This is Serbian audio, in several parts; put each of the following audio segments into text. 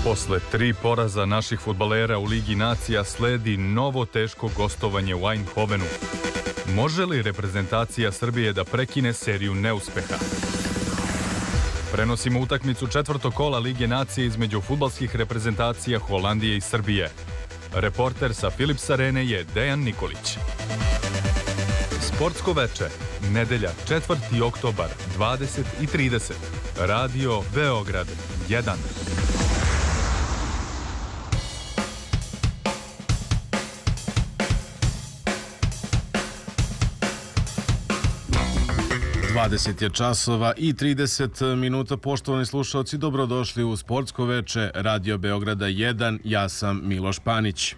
Posle 3 poraza naših fudbalera u Ligi nacija sledi novo teško gostovanje u Eindhovenu. Može li reprezentacija Srbije da prekine seriju neuspeha? Prenosimo utakmicu četvrtog kola Lige nacije između fudbalskih reprezentacija Holandije i Srbije. Reporter sa Philips Arene je Dejan Nikolić. Sportsko veče, nedelja 4. oktobar, 20:30. Radio Beograd 1. 20 je časova i 30 minuta. Poštovani slušalci, dobrodošli u Sportsko veče Radio Beograda 1. Ja sam Miloš Panić.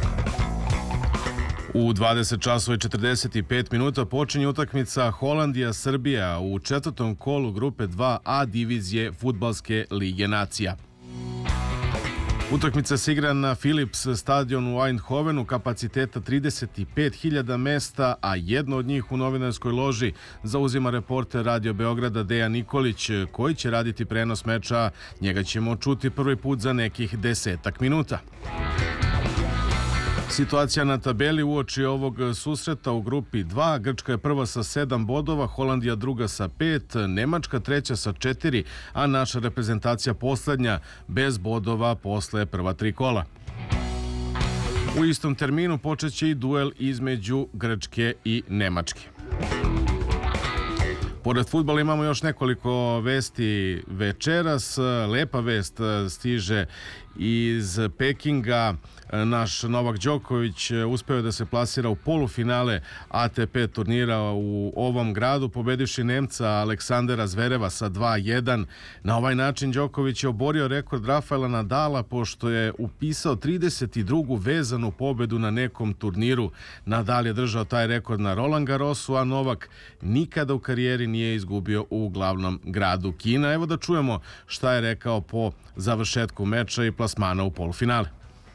U 20 časova i 45 minuta počinje utakmica Holandija-Srbija u četvrtom kolu grupe 2A divizije Fudbalske lige nacija. Utakmica se igra na Philips stadion u Eindhovenu, kapaciteta 35.000 mesta, a jedno od njih u novinarskoj loži zauzima reporter Radio Beograda Dejan Nikolić, koji će raditi prenos meča. Njega ćemo čuti prvi put za nekih 10 minuta. Situacija na tabeli uoči ovog susreta u grupi 2. Grčka je prva sa 7 bodova, Holandija druga sa 5, Nemačka treća sa 4, a naša reprezentacija poslednja bez bodova posle prva 3 kola. U istom terminu počeće i duel između Grčke i Nemačke. Pored fudbala imamo još nekoliko vesti večeras. Lepa vest stiže iz Pekinga. Naš Novak Đoković uspeo je da se plasira u polufinale ATP turnira u ovom gradu, pobedivši Nemca Aleksandera Zvereva sa 2:1. Na ovaj način Đoković je oborio rekord Rafaela Nadala, pošto je upisao 32. vezanu pobedu na nekom turniru. Nadal je držao taj rekord na Roland Garrosu, a Novak nikada u karijeri nije izgubio u glavnom gradu Kina. Evo da čujemo šta je rekao po završetku meča i plasmana u polufinale.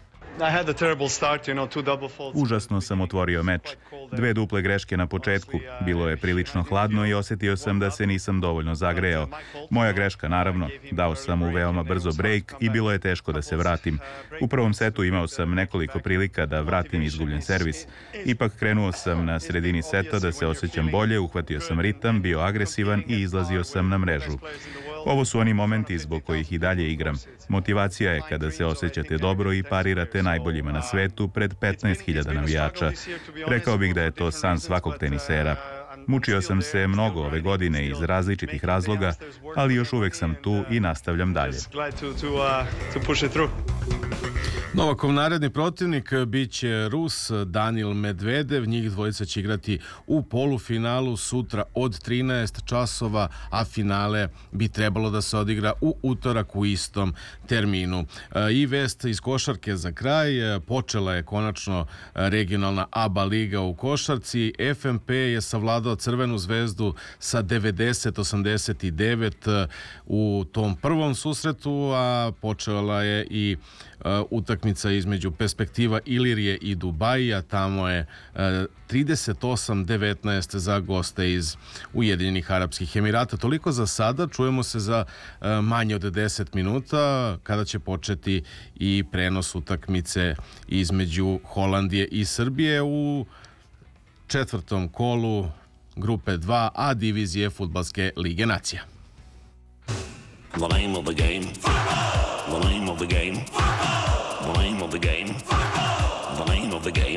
Užasno sam otvorio meč. 2 duple greške na početku. Bilo je prilično hladno i osjetio sam da se nisam dovoljno zagrejao. Moja greška, naravno. Dao sam u veoma brzo break i bilo je teško da se vratim. U prvom setu imao sam nekoliko prilika da vratim izgubljen servis. Ipak krenuo sam na sredini seta da se osjećam bolje, uhvatio sam ritam, bio agresivan i izlazio sam na mrežu. Ovo su oni momenti zbog kojih i dalje igram. Motivacija je kada se osjećate dobro i parirate najboljima na svetu pred 15.000 navijača. Rekao bih da je to san svakog tenisera. Mučio sam se mnogo ove godine iz različitih razloga, ali još uvek sam tu i nastavljam dalje. Novakov naredni protivnik biće Rus Danil Medvedev. Njih dvojica će igrati u polufinalu sutra od 13 časova, a finale bi trebalo da se odigra u utorak u istom terminu. I vest iz košarke za kraj. Počela je konačno regionalna ABA liga u košarci. FNP je savladao Crvenu zvezdu sa 90-89 u tom prvom susretu, a počela je i utakmica između Perspektiva Ilirije i Dubaija. Tamo je 38-19 za goste iz Ujedinjenih Arapskih Emirata. Toliko za sada. Čujemo se za manje od 10 minuta kada će početi i prenos utakmice između Holandije i Srbije u četvrtom kolu grupe 2A divizije Fudbalske lige nacija. The name of the game. The name of the game. The name of the game. The name of the game.